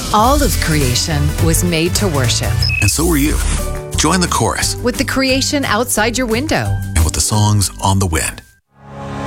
All of creation was made to worship. And so were you. Join the chorus With the creation outside your window. and with the songs on the wind.